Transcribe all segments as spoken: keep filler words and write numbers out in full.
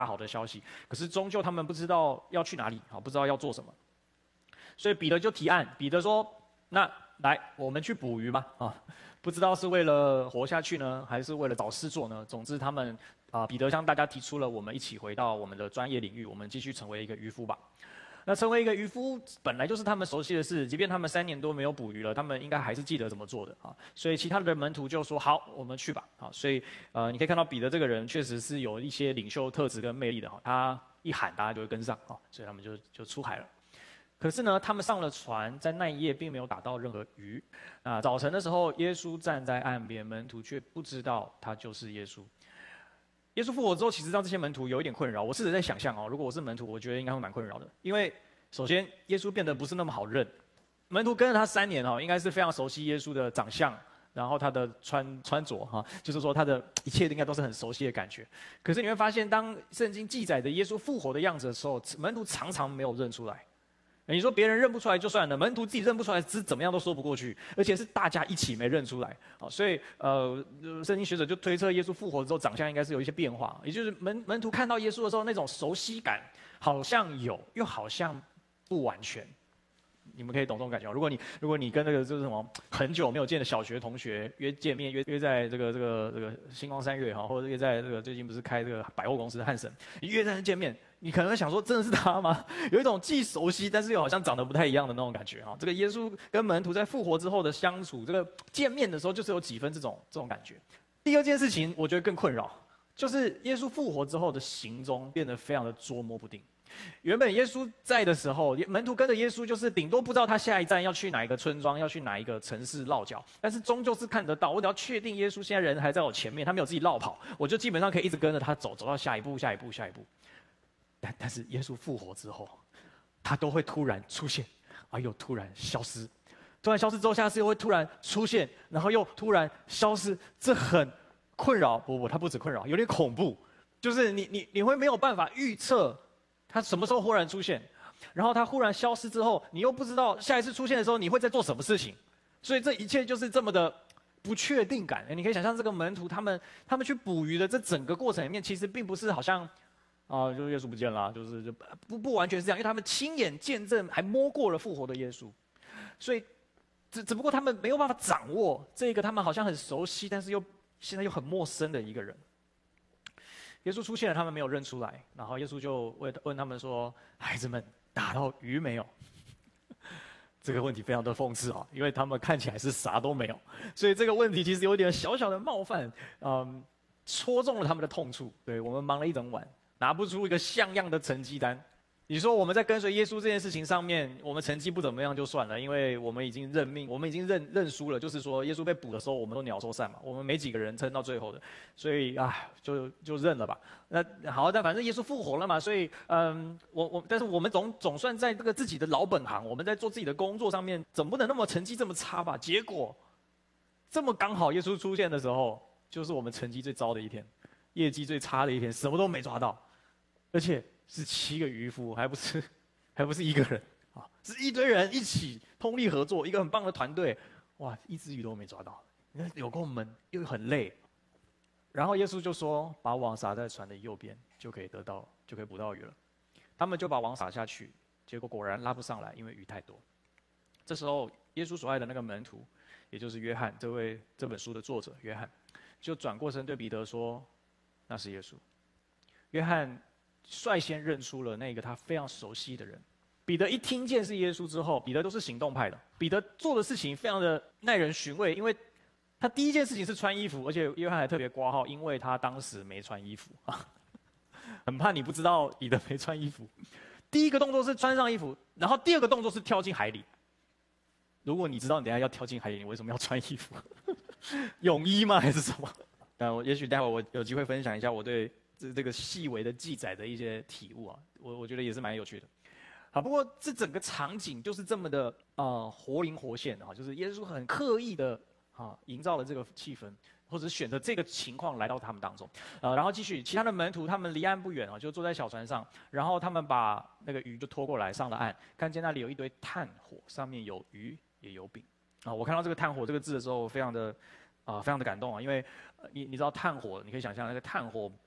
好的消息，可是终究他们不知道要去哪里，好，不知道要做什么。所以彼得就提案，彼得说：“那来，我们去捕鱼吧。”啊，不知道是为了活下去呢，还是为了找事做呢？总之，他们啊，彼得向大家提出了，我们一起回到我们的专业领域，我们继续成为一个渔夫吧。那成为一个渔夫本来就是他们熟悉的事，即便他们三年多没有捕鱼了，他们应该还是记得怎么做的啊。所以其他的门徒就说：“好，我们去吧。”啊，所以呃，你可以看到彼得这个人确实是有一些领袖特质跟魅力的哈。他一喊，大家就会跟上啊，所以他们就就出海了。可是呢，他们上了船，在那一夜并没有打到任何鱼。啊，早晨的时候，耶稣站在岸边，门徒却不知道他就是耶稣。耶稣复活之后，其实让这些门徒有一点困扰。我试着在想象哦，如果我是门徒，我觉得应该会蛮困扰的。因为首先，耶稣变得不是那么好认。门徒跟着他三年哦，应该是非常熟悉耶稣的长相，然后他的穿穿着哈，就是说他的一切应该都是很熟悉的感觉。可是你会发现，当圣经记载的耶稣复活的样子的时候，门徒常常没有认出来。你说别人认不出来就算了，门徒自己认不出来，是怎么样都说不过去，而且是大家一起没认出来。所以呃，圣经学者就推测耶稣复活之后长相应该是有一些变化，也就是门门徒看到耶稣的时候那种熟悉感，好像有，又好像不完全。你们可以懂这种感觉吗？如果你如果你跟那个就是什么很久没有见的小学同学约见面，约约在这个这个这个星光三月哈，或者约在这个最近不是开这个百货公司的汉神，你约在那见面，你可能会想说真的是他吗？有一种既熟悉但是又好像长得不太一样的那种感觉哈。这个耶稣跟门徒在复活之后的相处，这个见面的时候就是有几分这种这种感觉。第二件事情我觉得更困扰，就是耶稣复活之后的行踪变得非常的捉摸不定。原本耶稣在的时候，门徒跟着耶稣，就是顶多不知道他下一站要去哪一个村庄，要去哪一个城市落脚，但是终究是看得到。我只要确定耶稣现在人还在我前面，他没有自己绕跑，我就基本上可以一直跟着他走，走到下一步、下一步、下一步。但但是耶稣复活之后，他都会突然出现，啊，又突然消失，突然消失之后，下次又会突然出现，然后又突然消失，这很困扰。不不，他不止困扰，有点恐怖，就是你你你会没有办法预测。他什么时候忽然出现，然后他忽然消失之后，你又不知道下一次出现的时候你会在做什么事情，所以这一切就是这么的不确定感。你可以想象这个门徒他们他们去捕鱼的这整个过程里面，其实并不是好像啊，就是耶稣不见了，就是就不不完全是这样，因为他们亲眼见证，还摸过了复活的耶稣，所以只只不过他们没有办法掌握这个他们好像很熟悉，但是又现在又很陌生的一个人。耶稣出现了，他们没有认出来，然后耶稣就问问他们说：“孩子们，打到鱼没有？”这个问题非常的讽刺啊，因为他们看起来是啥都没有，所以这个问题其实有点小小的冒犯，嗯，戳中了他们的痛处。对，我们忙了一整晚，拿不出一个像样的成绩单。你说我们在跟随耶稣这件事情上面，我们成绩不怎么样就算了，因为我们已经认命，我们已经认认输了。就是说，耶稣被捕的时候，我们都鸟兽散嘛，我们没几个人撑到最后的，所以啊，就就认了吧。那好，但反正耶稣复活了嘛，所以嗯，我我，但是我们总总算在这个自己的老本行，我们在做自己的工作上面，总不能那么成绩这么差吧？结果这么刚好，耶稣出现的时候，就是我们成绩最糟的一天，业绩最差的一天，什么都没抓到，而且是七个渔夫，还不是，还不是一个人啊，是一堆人一起通力合作，一个很棒的团队，哇，一只鱼都没抓到，你看有够闷，又很累。然后耶稣就说：“把网撒在船的右边，就可以得到，就可以捕到鱼了。”他们就把网撒下去，结果果然拉不上来，因为鱼太多。这时候，耶稣所爱的那个门徒，也就是约翰，这位这本书的作者约翰，就转过身对彼得说：“那是耶稣。”约翰率先认出了那个他非常熟悉的人。彼得一听见是耶稣之后，彼得都是行动派的。彼得做的事情非常的耐人寻味，因为他第一件事情是穿衣服，而且约翰还特别挂号，因为他当时没穿衣服啊，很怕你不知道彼得没穿衣服。第一个动作是穿上衣服，然后第二个动作是跳进海里。如果你知道你等一下要跳进海里，你为什么要穿衣服？泳衣吗？还是什么？那我也许待会我有机会分享一下我对这这个细微的记载的一些体悟啊，我我觉得也是蛮有趣的。好，不过这整个场景就是这么的呃活灵活现啊，就是耶稣很刻意的啊营造了这个气氛，或者选择这个情况来到他们当中，呃，然后继续其他的门徒他们离岸不远啊，就坐在小船上，然后他们把那个鱼就拖过来上了岸，看见那里有一堆炭火，上面有鱼也有饼啊。我看到这个炭火这个字的时候，非常的啊、呃、非常的感动啊，因为、呃、你你知道炭火，你可以想象那个炭火。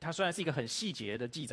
它虽然是一个很细节的记载。